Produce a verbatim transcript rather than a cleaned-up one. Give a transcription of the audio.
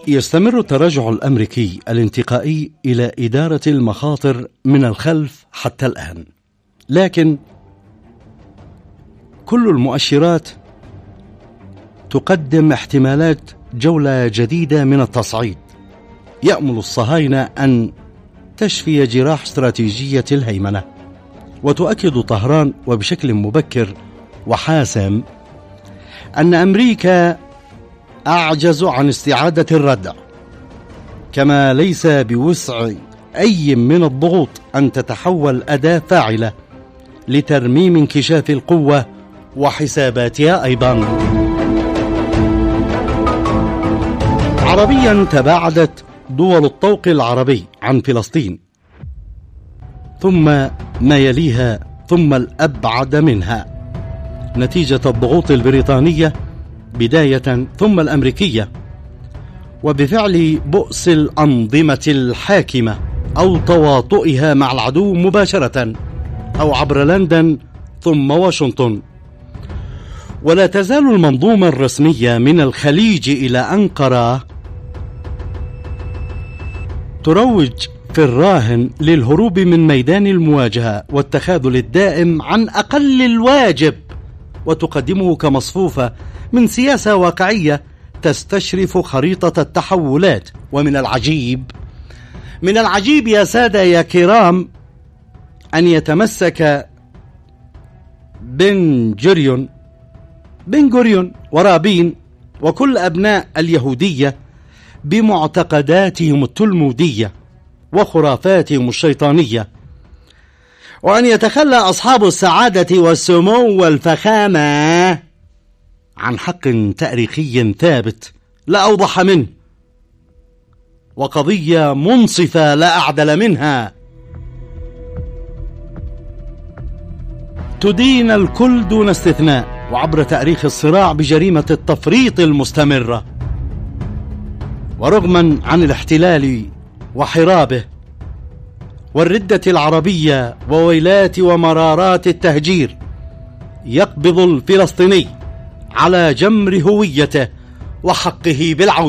يستمر التراجع الأمريكي الانتقائي إلى إدارة المخاطر من الخلف حتى الآن، لكن كل المؤشرات تقدم احتمالات جولة جديدة من التصعيد يأمل الصهاينة أن تشفي جراح استراتيجية الهيمنة. وتؤكد طهران وبشكل مبكر وحاسم أن أمريكا أعجز عن استعادة الردع، كما ليس بوسع أي من الضغوط أن تتحول أداة فاعلة لترميم انكشاف القوة وحساباتها أيضا. عربيا تباعدت دول الطوق العربي عن فلسطين، ثم ما يليها، ثم الأبعد منها، نتيجة الضغوط البريطانية بداية ثم الأمريكية، وبفعل بؤس الأنظمة الحاكمة أو تواطؤها مع العدو مباشرة أو عبر لندن ثم واشنطن. ولا تزال المنظومة الرسمية من الخليج إلى أنقرة تروج في الراهن للهروب من ميدان المواجهة والتخاذل الدائم عن أقل الواجب، وتقدمه كمصفوفة من سياسة واقعية تستشرف خريطة التحولات. ومن العجيب من العجيب يا سادة يا كرام أن يتمسك بن جوريون بن جوريون ورابين وكل أبناء اليهودية بمعتقداتهم التلمودية وخرافاتهم الشيطانية، وأن يتخلى أصحاب السعادة والسمو والفخامة عن حق تاريخي ثابت لا أوضح منه، وقضية منصفة لا أعدل منها، تدين الكل دون استثناء وعبر تاريخ الصراع بجريمة التفريط المستمرة. ورغما عن الاحتلال وحرابه والردة العربية وويلات ومرارات التهجير، يقبض الفلسطيني على جمر هويته وحقه بالعودة.